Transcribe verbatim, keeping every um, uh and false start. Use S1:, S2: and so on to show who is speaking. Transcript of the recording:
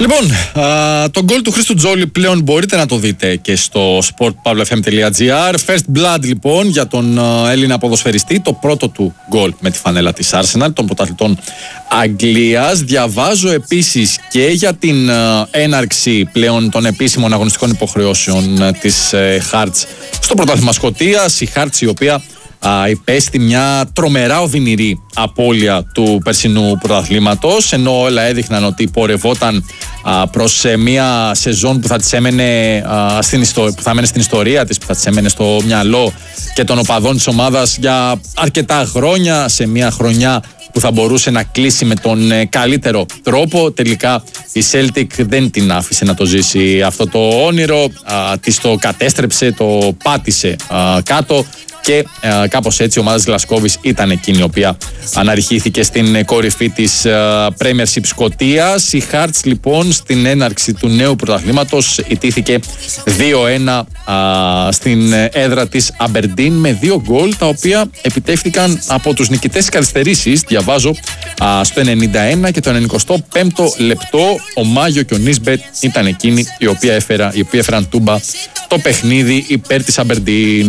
S1: Λοιπόν, α, το γκολ του Χρήστου Τζόλη πλέον μπορείτε να το δείτε και στο sport pavla f m τελεία g r. First blood λοιπόν για τον α, Έλληνα ποδοσφαιριστή, το πρώτο του γκολ με τη φανέλα της Arsenal, των πρωταθλητών Αγγλίας. Διαβάζω επίσης και για την α, έναρξη πλέον των επίσημων αγωνιστικών υποχρεώσεων α, της ε, Hearts στο πρωτάθλημα Σκωτίας. Η Hearts, η οποία Α, υπέστη μια τρομερά οδυνηρή απώλεια του περσινού πρωταθλήματος, ενώ όλα έδειχναν ότι πορευόταν α, προς ε, μια σεζόν που θα, της έμενε, α, στην ιστο... που θα έμενε στην ιστορία της, που θα της έμενε στο μυαλό και των οπαδών της ομάδας για αρκετά χρόνια, σε μια χρονιά που θα μπορούσε να κλείσει με τον ε, καλύτερο τρόπο. Τελικά η Celtic δεν την άφησε να το ζήσει αυτό το όνειρο, α, της το κατέστρεψε, το πάτησε α, κάτω. Και ε, κάπως έτσι η ομάδα της Γλασκόβης ήταν εκείνη η οποία αναρριχήθηκε στην κορυφή της ε, Premiership Σκωτίας. Η Hearts λοιπόν στην έναρξη του νέου πρωταθλήματος ιτήθηκε δύο ένα ε, στην έδρα της Aberdeen με δύο γκολ, τα οποία επιτεύχθηκαν από τους νικητές καθυστερήσεις. Διαβάζω ε, στο ενενήντα ένα και το ενενηκοστό πέμπτο λεπτό ο Μάγιο και ο Νίσμπετ ήταν εκείνοι οι οποίοι, έφερα, οι οποίοι έφεραν τούμπα το παιχνίδι υπέρ της Aberdeen.